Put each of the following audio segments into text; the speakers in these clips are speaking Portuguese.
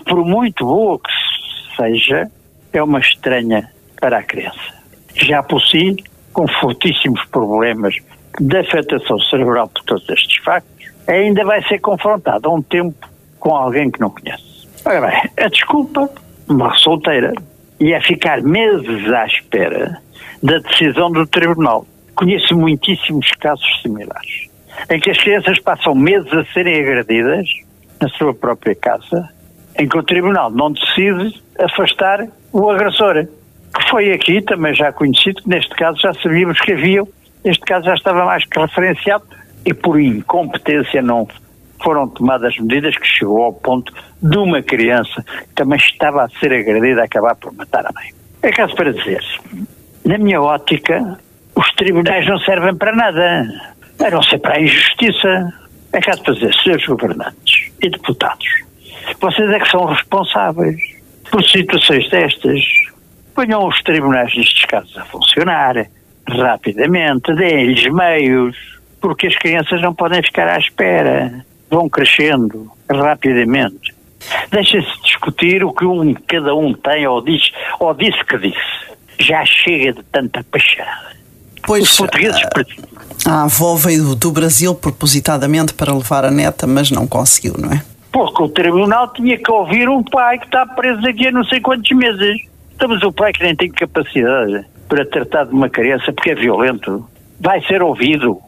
por muito boa que seja, é uma estranha para a criança. Já por si, com fortíssimos problemas de afetação cerebral por todos estes factos, ainda vai ser confrontado há um tempo com alguém que não conhece. Ora bem, a desculpa, uma solteira, e é ficar meses à espera da decisão do tribunal. Conheço muitíssimos casos similares, em que as crianças passam meses a serem agredidas na sua própria casa, em que o tribunal não decide afastar o agressor. Que foi aqui também já conhecido, que neste caso já sabíamos que havia, este caso já estava mais que referenciado, e por incompetência não foram tomadas medidas, que chegou ao ponto de uma criança que também estava a ser agredida a acabar por matar a mãe. É caso para dizer, na minha ótica, os tribunais não servem para nada, a não ser para a injustiça. É caso para dizer, senhores governantes e deputados, vocês é que são responsáveis por situações destas. Ponham os tribunais nestes casos a funcionar rapidamente, deem-lhes meios, porque as crianças não podem ficar à espera, vão crescendo rapidamente. Deixem-se discutir o que cada um tem ou disse que disse. Já chega de tanta pacharada. Pois, os portugueses... a avó veio do Brasil propositadamente para levar a neta, mas não conseguiu, não é? Porque o tribunal tinha que ouvir um pai que está preso aqui há não sei quantos meses. Mas o pai que nem tem capacidade para tratar de uma criança porque é violento, vai ser ouvido.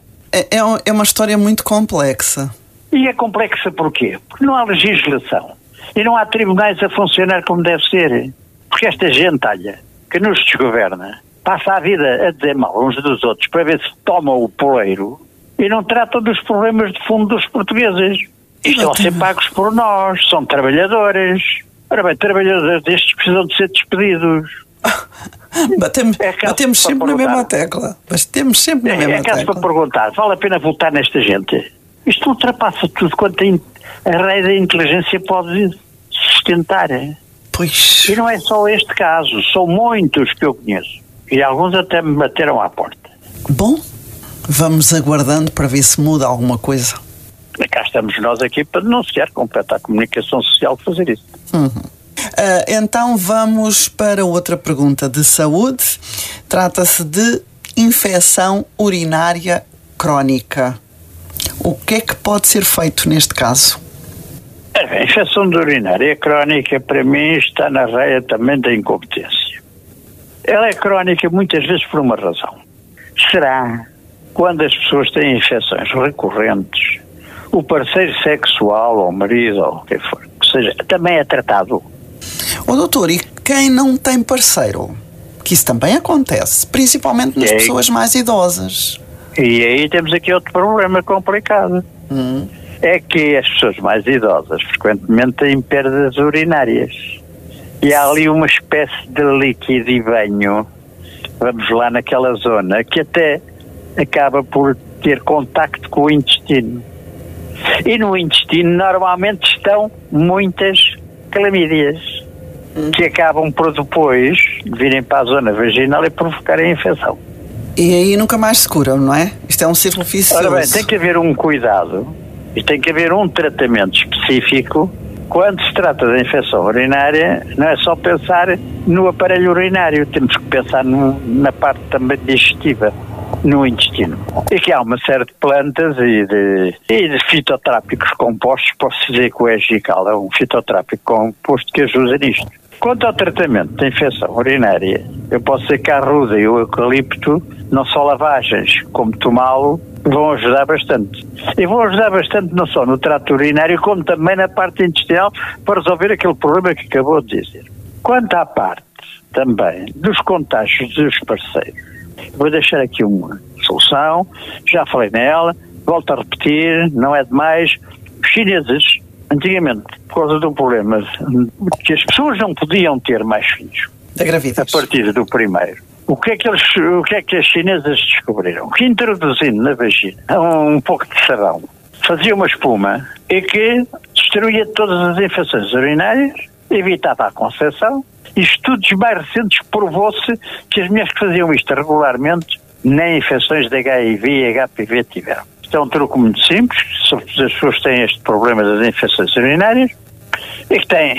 É uma história muito complexa. E é complexa porquê? Porque não há legislação. E não há tribunais a funcionar como deve ser. Porque esta gentalha que nos desgoverna passa a vida a dizer mal uns dos outros para ver se tomam o poleiro e não tratam dos problemas de fundo dos portugueses. E estão a ser pagos por nós, são trabalhadores. Ora bem, trabalhadores destes precisam de ser despedidos. Batemos sempre na mesma tecla. Batemos sempre na mesma tecla. É caso para perguntar, vale a pena votar nesta gente? Isto ultrapassa tudo quanto a rei da inteligência pode sustentar. Pois. E não é só este caso, são muitos que eu conheço. E alguns até me bateram à porta. Bom, vamos aguardando para ver se muda alguma coisa. E cá estamos nós aqui para denunciar, completar a comunicação social de fazer isso. Então vamos para outra pergunta de saúde. Trata-se de infecção urinária crónica. O que é que pode ser feito neste caso? A infecção urinária crónica, para mim, está na raia também da incompetência. Ela é crónica muitas vezes por uma razão. Será quando as pessoas têm infecções recorrentes, o parceiro sexual, ou o marido, ou o que for, ou seja, também é tratado. Doutor, e quem não tem parceiro? Que isso também acontece, principalmente nas pessoas mais idosas. E aí temos aqui outro problema complicado. É que as pessoas mais idosas frequentemente têm perdas urinárias. E há ali uma espécie de líquido e banho, vamos lá naquela zona, que até acaba por ter contacto com o intestino. E no intestino normalmente estão muitas clamídias, que acabam por depois virem para a zona vaginal e provocarem a infecção. E aí nunca mais se curam, não é? Isto é um círculo vicioso. Ora bem, tem que haver um cuidado e tem que haver um tratamento específico. Quando se trata da infecção urinária, não é só pensar no aparelho urinário, temos que pensar na parte também digestiva, no intestino. E que há uma série de plantas e de fitoterápicos compostos. Posso dizer que o Egical é um fitoterápico composto que ajuda nisto. Quanto ao tratamento da infecção urinária, eu posso dizer que a arruda e o eucalipto, não só lavagens, como tomá-lo, vão ajudar bastante. E vão ajudar bastante não só no trato urinário, como também na parte intestinal, para resolver aquele problema que acabou de dizer. Quanto à parte também dos contágios dos parceiros, vou deixar aqui uma solução, já falei nela, volto a repetir, não é demais. Os chineses, antigamente, por causa do problema que as pessoas não podiam ter mais filhos da gravidez a partir do primeiro, o que é que as chinesas descobriram? Que introduzindo na vagina um pouco de sabão, fazia uma espuma e que destruía todas as infecções urinárias, evitava a concepção. E estudos mais recentes provou-se que as mulheres que faziam isto regularmente nem infecções de HIV e HPV tiveram. Isto é um truque muito simples, as pessoas têm este problema das infecções urinárias e que têm